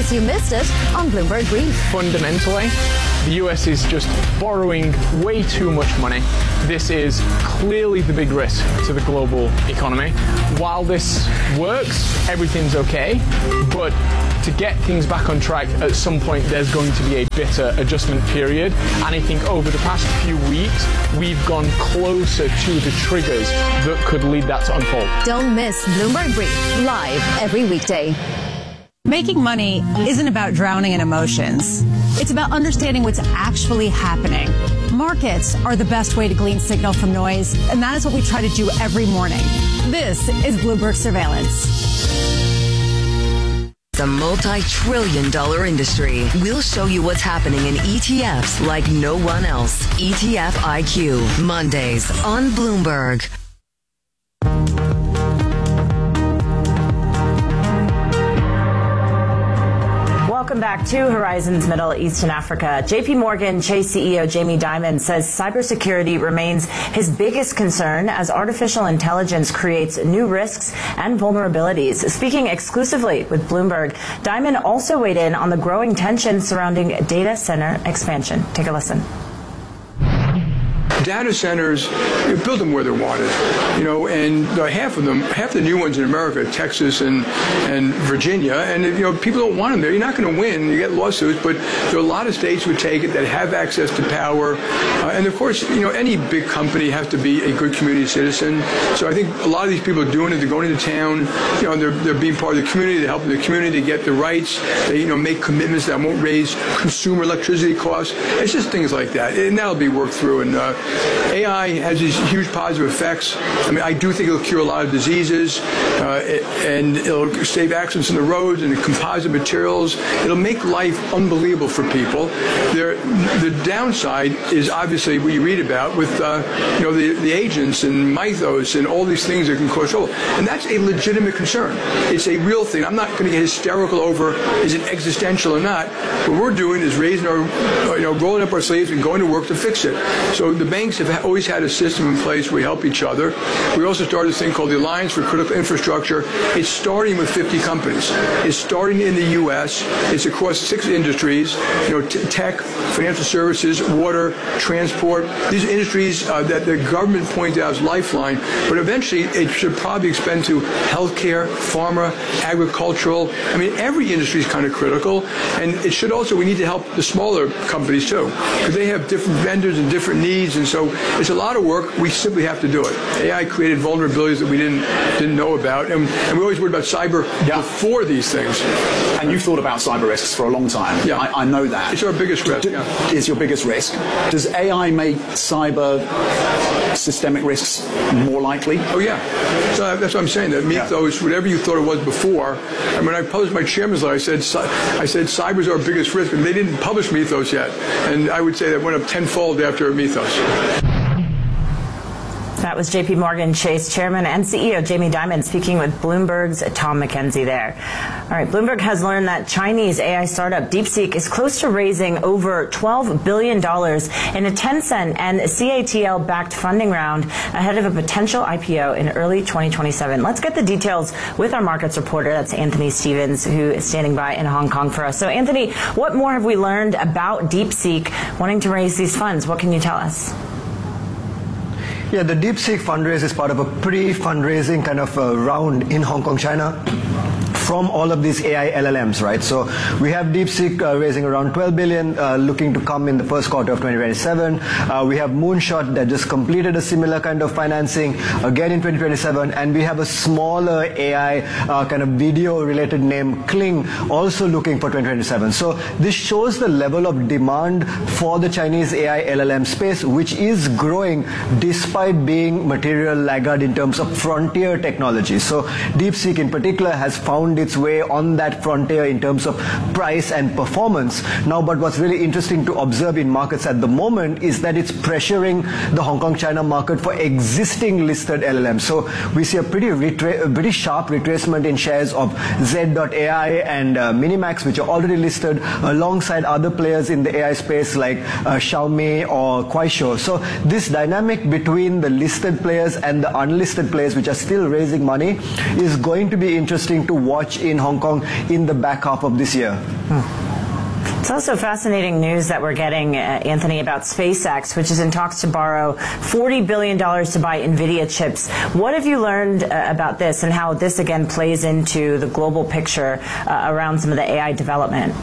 case you missed it on Bloomberg Brief. Fundamentally, the US is just borrowing way too much money. This is clearly the big risk to the global economy. While this works, everything's okay, but to get things back on track, at some point there's going to be a bitter adjustment period. And I think over the past few weeks, we've gone closer to the triggers that could lead that to unfold. Don't miss Bloomberg Brief, live every weekday. Making money isn't about drowning in emotions. It's about understanding what's actually happening. Markets are the best way to glean signal from noise, and that is what we try to do every morning. This is Bloomberg Surveillance. The multi-trillion-dollar industry. We'll show you what's happening in ETFs like no one else. ETF IQ, Mondays on Bloomberg. Welcome back to Horizons Middle East and Africa. JP Morgan Chase CEO Jamie Dimon says cybersecurity remains his biggest concern as artificial intelligence creates new risks and vulnerabilities. Speaking exclusively with Bloomberg, Dimon also weighed in on the growing tension surrounding data center expansion. Take a listen. Data centers, you build them where they're wanted, and half the new ones in America, Texas and Virginia, and people don't want them there. You're not going to win. You get lawsuits, but there are a lot of states would take it that have access to power, and of course, any big company has to be a good community citizen. So I think a lot of these people are doing it. They're going into town, they're being part of the community. They're helping the community to get the rights. They make commitments that won't raise consumer electricity costs. It's just things like that, and that'll be worked through. And AI has these huge positive effects. I mean, I do think it'll cure a lot of diseases, and it'll save accidents on the roads and composite materials. It'll make life unbelievable for people. The downside is obviously what you read about with the agents and mythos and all these things that can cause trouble, and that's a legitimate concern. It's a real thing. I'm not going to get hysterical over is it existential or not. What we're doing is raising our, rolling up our sleeves and going to work to fix it. So the banks have always had a system in place where we help each other. We also started this thing called the Alliance for Critical Infrastructure. It's starting with 50 companies. It's starting in the U.S. It's across 6 industries, tech, financial services, water, transport. These are industries that the government points out as lifeline, but eventually it should probably expand to healthcare, pharma, agricultural. I mean, every industry is kind of critical, and it should also, we need to help the smaller companies too, because they have different vendors and different needs, and so it's a lot of work. We simply have to do it. AI created vulnerabilities that we didn't know about, and we always worried about cyber before these things. And you've thought about cyber risks for a long time. Yeah, I know that. It's our biggest risk. It's your biggest risk. Does AI make cyber systemic risks more likely? Oh yeah. So that's what I'm saying. That mythos, whatever you thought it was before. And when I published my chairman's letter, I said cyber is our biggest risk, and they didn't publish mythos yet. And I would say that went up tenfold after mythos. That was JP Morgan Chase Chairman and CEO Jamie Dimon speaking with Bloomberg's Tom McKenzie there. All right, Bloomberg has learned that Chinese AI startup DeepSeek is close to raising over $12 billion in a Tencent and CATL-backed funding round ahead of a potential IPO in early 2027. Let's get the details with our markets reporter. That's Anthony Stevens, who is standing by in Hong Kong for us. So, Anthony, what more have we learned about DeepSeek wanting to raise these funds? What can you tell us? Yeah, the DeepSeek fundraise is part of a pre-fundraising kind of round in Hong Kong, China, from all of these AI LLMs, right? So we have DeepSeek raising around 12 billion, looking to come in the first quarter of 2027. We have Moonshot that just completed a similar kind of financing again in 2027, and we have a smaller AI kind of video-related name, Kling, also looking for 2027. So this shows the level of demand for the Chinese AI LLM space, which is growing despite being material laggard in terms of frontier technology. So DeepSeek in particular has found its way on that frontier in terms of price and performance. Now, but what's really interesting to observe in markets at the moment is that it's pressuring the Hong Kong China market for existing listed LLMs. So we see a pretty sharp retracement in shares of Z.ai and Minimax, which are already listed alongside other players in the AI space like Xiaomi or Kuaishou. So this dynamic between the listed players and the unlisted players, which are still raising money, is going to be interesting to watch watch in Hong Kong in the back half of this year. It's also fascinating news that we're getting, Anthony, about SpaceX, which is in talks to borrow $40 billion to buy NVIDIA chips. What have you learned about this and how this, again, plays into the global picture around some of the AI development?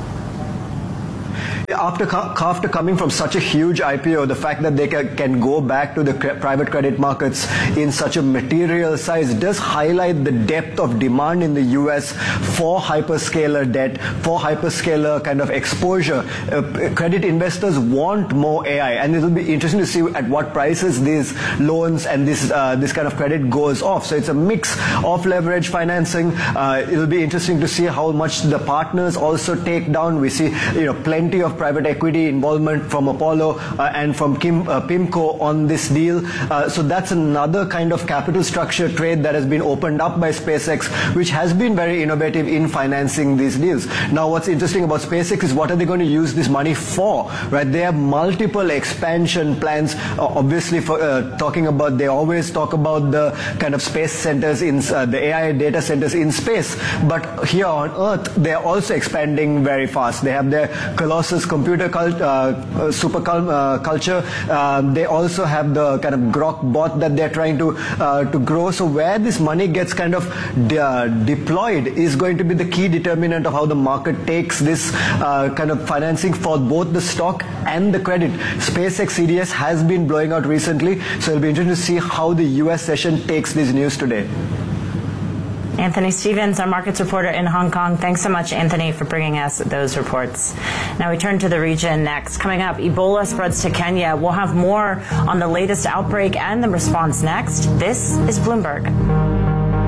After coming from such a huge IPO, the fact that they can go back to the private credit markets in such a material size does highlight the depth of demand in the US for hyperscaler debt, for hyperscaler kind of exposure. Credit investors want more AI, and it will be interesting to see at what prices these loans and this kind of credit goes off. So it's a mix of leverage financing. It will be interesting to see how much the partners also take down. We see plenty of private equity involvement from Apollo and from PIMCO on this deal. So that's another kind of capital structure trade that has been opened up by SpaceX, which has been very innovative in financing these deals. Now, what's interesting about SpaceX is what are they going to use this money for, right? They have multiple expansion plans. Obviously, for they always talk about the kind of space centers in the AI data centers in space. But here on Earth, they're also expanding very fast. They have their Colossus computer super culture. They also have the kind of Grok bot that they're trying to grow. So where this money gets kind of deployed is going to be the key determinant of how the market takes this kind of financing for both the stock and the credit. SpaceX CDS has been blowing out recently, so it'll be interesting to see how the US session takes this news today. Anthony Stevens, our markets reporter in Hong Kong. Thanks so much, Anthony, for bringing us those reports. Now we turn to the region next. Coming up, Ebola spreads to Kenya. We'll have more on the latest outbreak and the response next. This is Bloomberg.